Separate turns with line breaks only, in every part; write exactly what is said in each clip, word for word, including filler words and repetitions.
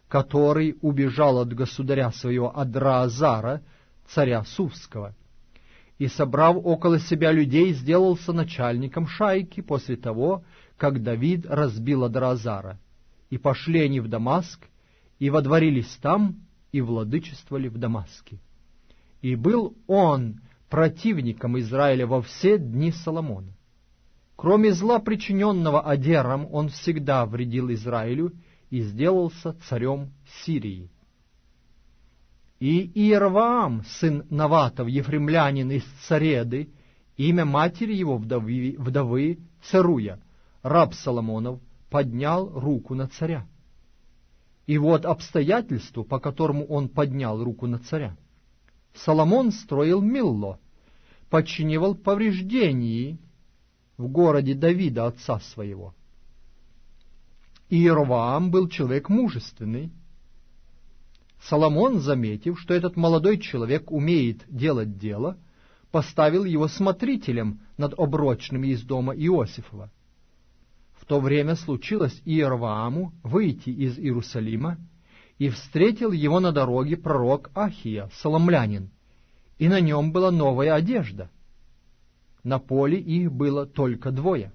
который убежал от государя своего Адраазара, царя Сувского, и, собрав около себя людей, сделался начальником шайки после того, как Давид разбил Адраазара. И пошли они в Дамаск, и водворились там, и владычествовали в Дамаске. И был он противником Израиля во все дни Соломона. Кроме зла, причиненного Адером, он всегда вредил Израилю и сделался царем Сирии. И Иерваам, сын Наватов, ефремлянин из Цареды, имя матери его вдовы, вдовы Церуя, раб Соломонов, поднял руку на царя. И вот обстоятельство, по которому он поднял руку на царя. Соломон строил Милло, подчинивал повреждений в городе Давида, отца своего. Иерваам был человек мужественный. Соломон, заметив, что этот молодой человек умеет делать дело, поставил его смотрителем над оброчными из дома Иосифова. В то время случилось Иервааму выйти из Иерусалима, и встретил его на дороге пророк Ахия, соломлянин, и на нем была новая одежда. На поле их было только двое.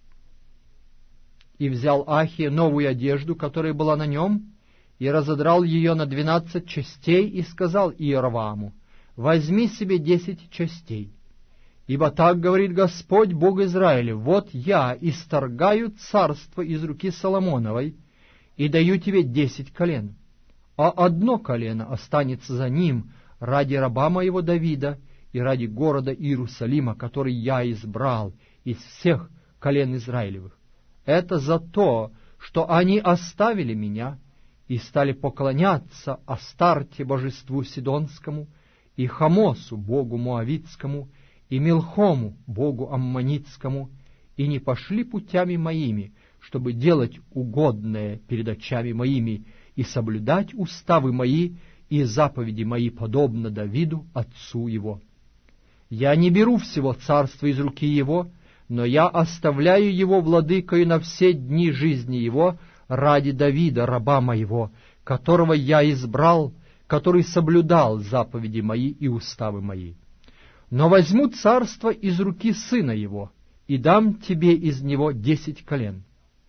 И взял Ахия новую одежду, которая была на нем, и разодрал ее на двенадцать частей, и сказал Иервааму: «Возьми себе десять частей, ибо так говорит Господь, Бог Израиля: вот я исторгаю царство из руки Соломоновой и даю тебе десять колен, а одно колено останется за ним ради раба моего Давида и ради города Иерусалима, который я избрал из всех колен Израилевых. Это за то, что они оставили меня и стали поклоняться Астарте, божеству Сидонскому, и Хамосу, богу Моавитскому, и Милхому, богу Аммонитскому, и не пошли путями моими, чтобы делать угодное перед очами моими и соблюдать уставы мои и заповеди мои, подобно Давиду, отцу его. Я не беру всего царства из руки его, но я оставляю его владыкою на все дни жизни его ради Давида, раба моего, которого я избрал, который соблюдал заповеди мои и уставы мои. Но возьму царство из руки сына его, и дам тебе из него десять колен.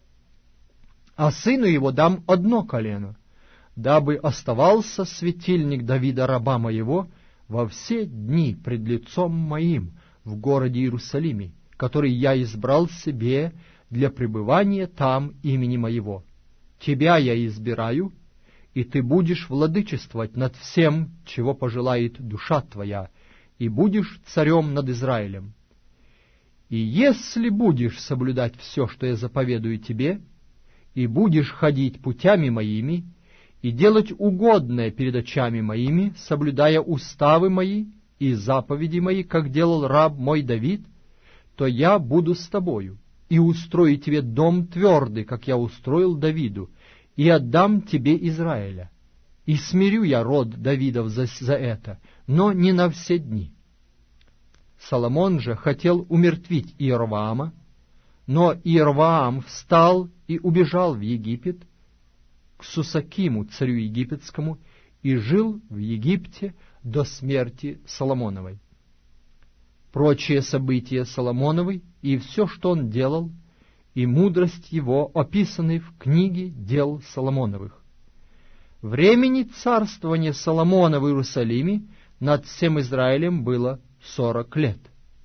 А сыну его дам одно колено, дабы оставался светильник Давида, раба моего, во все дни пред лицом моим в городе Иерусалиме, который я избрал себе для пребывания там имени моего. Тебя я избираю, и ты будешь владычествовать над всем, чего пожелает душа твоя, и будешь царем над Израилем. И если будешь соблюдать все, что я заповедую тебе, и будешь ходить путями моими, и делать угодное перед очами моими, соблюдая уставы мои и заповеди мои, как делал раб мой Давид, то я буду с тобою, и устрою тебе дом твердый, как я устроил Давиду, и отдам тебе Израиля. И смирю я род Давидов за, за это, но не на все дни». Соломон же хотел умертвить Иерваама, но Иерваам встал и убежал в Египет, к Сусакиму, царю египетскому, и жил в Египте до смерти Соломоновой. Прочие события Соломоновой и все, что он делал, и мудрость его описаны в книге дел Соломоновых. Времени царствования Соломона в Иерусалиме над всем Израилем было сорок лет.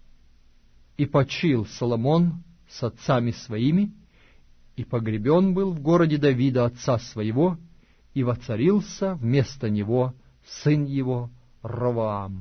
И почил Соломон с отцами своими, и погребен был в городе Давида, отца своего, и воцарился вместо него сын его Ровоам.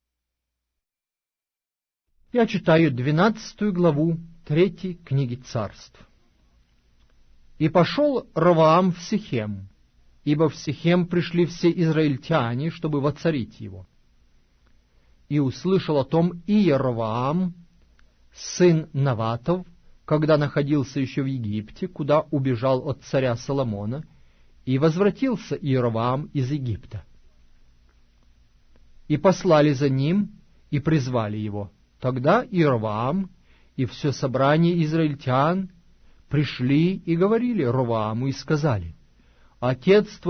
Я читаю двенадцатую главу третьей книги Царств. «И пошел Ровоам в Сихем, ибо в Сихем пришли все израильтяне, чтобы воцарить его. И услышал о том Иеровоам, сын Наватов, когда находился еще в Египте, куда убежал от царя Соломона, и возвратился Иеровоам из Египта. И послали за ним, и призвали его. Тогда Иеровоам и все собрание израильтян пришли и говорили Ровоаму, и сказали: «Отец твой